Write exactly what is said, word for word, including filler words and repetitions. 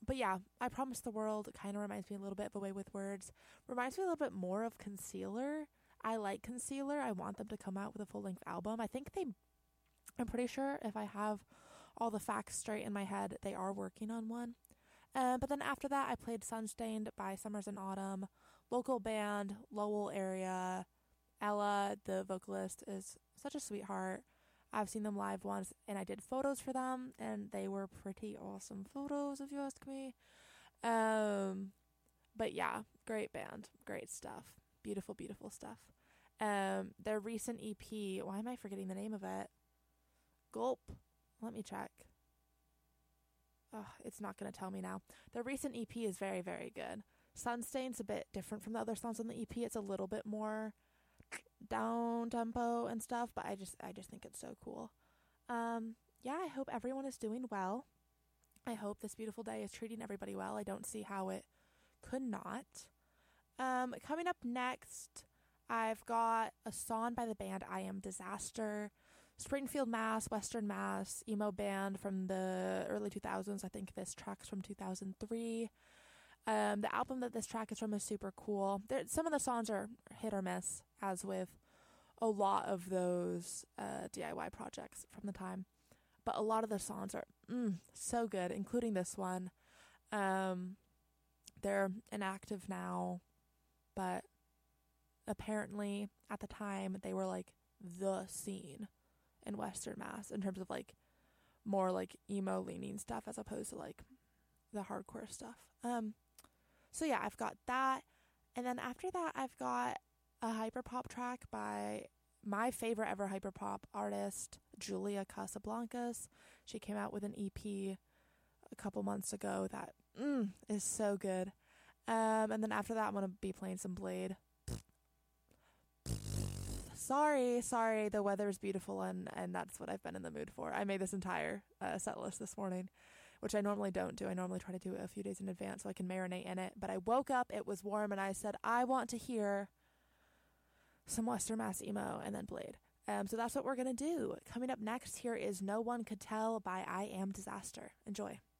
but yeah, I Promise the World kind of reminds me a little bit of A Way with Words. Reminds me a little bit more of Concealer. I like Concealer. I want them to come out with a full-length album. I think they, I'm pretty sure if I have all the facts straight in my head, they are working on one. Uh, but then after that, I played Sunstained by Summers and Autumn. Local band, Lowell area. Ella, the vocalist, is such a sweetheart. I've seen them live once, and I did photos for them, and they were pretty awesome photos, if you ask me. Um, but yeah, great band, great stuff, beautiful, beautiful stuff. Um, their recent E P, why am I forgetting the name of it? Gulp. Let me check. Oh, it's not going to tell me now. Their recent E P is very, very good. Sunstained's a bit different from the other songs on the E P. It's a little bit more down tempo and stuff, but I just I just think it's so cool. Um yeah, I hope everyone is doing well. I hope this beautiful day is treating everybody well. I don't see how it could not. Um coming up next, I've got a song by the band I Am Disaster. Springfield, Mass, Western Mass, emo band from the early two thousands. I think this track's from two thousand three. Um, the album that this track is from is super cool. There, some of the songs are hit or miss, as with a lot of those uh, D I Y projects from the time. But a lot of the songs are mm, so good, including this one. Um, they're inactive now, but apparently at the time they were like the scene in Western Mass in terms of like more like emo leaning stuff as opposed to like the hardcore stuff. Um, So yeah, I've got that. And then after that, I've got a hyperpop track by my favorite ever hyperpop artist, Julia Casablancas. She came out with an E P a couple months ago that mm, is so good. Um, and then after that, I'm going to be playing some Blade. Sorry, sorry, the weather is beautiful and, and that's what I've been in the mood for. I made this entire uh, set list this morning, which I normally don't do. I normally try to do it a few days in advance so I can marinate in it. But I woke up, it was warm, and I said, I want to hear some Western Mass emo and then Blade. Um, so that's what we're going to do. Coming up next here is No One Could Tell by I Am Disaster. Enjoy.